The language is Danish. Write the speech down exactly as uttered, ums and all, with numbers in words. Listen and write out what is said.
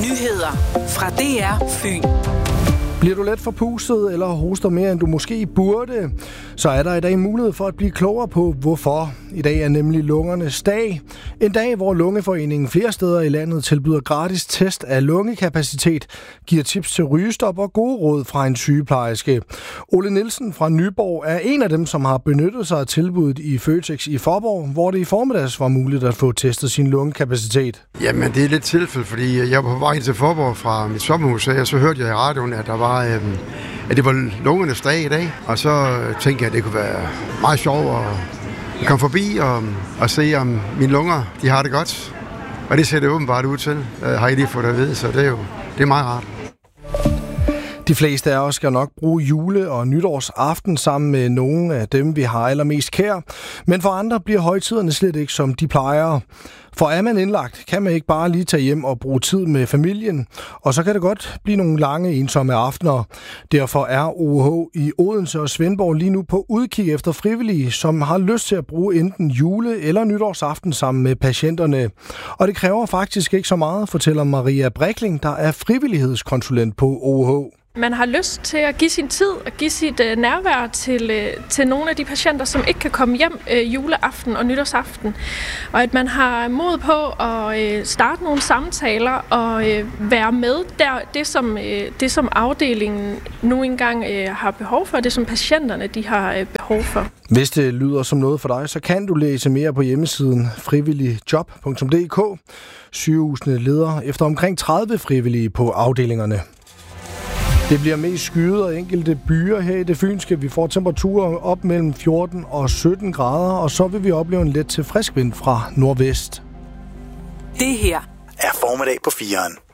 Nyheder fra D R Fyn. Bliver du let forpustet eller hoster mere, end du måske burde, så er der i dag mulighed for at blive klogere på, hvorfor. I dag er nemlig lungernes dag. En dag, hvor Lungeforeningen flere steder i landet tilbyder gratis test af lungekapacitet, giver tips til rygestop og gode råd fra en sygeplejerske. Ole Nielsen fra Nyborg er en af dem, som har benyttet sig af tilbuddet i Føtex i Faaborg, hvor det i formiddags var muligt at få testet sin lungekapacitet. Jamen, det er lidt tilfælde, fordi jeg var på vej til Faaborg fra mit sommerhus, og så hørte jeg i radioen, at der var Øhm, at det var lungernes dag i dag, og så tænkte jeg, at det kunne være meget sjovt at komme forbi og, og se, om mine lunger de har det godt. Og det ser det åbenbart ud til, uh, har I lige fået at vide, så det er jo det er meget rart. De fleste af os skal nok bruge jule- og nytårsaften sammen med nogle af dem, vi har allermest kær. Men for andre bliver højtiderne slet ikke, som de plejer. For er man indlagt, kan man ikke bare lige tage hjem og bruge tid med familien. Og så kan det godt blive nogle lange, ensomme aftener. Derfor er O H i Odense og Svendborg lige nu på udkig efter frivillige, som har lyst til at bruge enten jule- eller nytårsaften sammen med patienterne. Og det kræver faktisk ikke så meget, fortæller Maria Brekling, der er frivillighedskonsulent på O H. Man har lyst til at give sin tid og give sit øh, nærvær til, øh, til nogle af de patienter, som ikke kan komme hjem øh, juleaften og nytårsaften. Og at man har mod på at øh, starte nogle samtaler og øh, være med der, det, som, øh, det som afdelingen nu engang øh, har behov for, det som patienterne de har øh, behov for. Hvis det lyder som noget for dig, så kan du læse mere på hjemmesiden frivilligjob punktum d k. Sygehusene leder efter omkring tredive frivillige på afdelingerne. Det bliver mest skyet og enkelte byer her i det fynske. Vi får temperaturer op mellem fjorten og sytten grader, og så vil vi opleve en let til frisk vind fra nordvest. Det her er formiddag på fireren.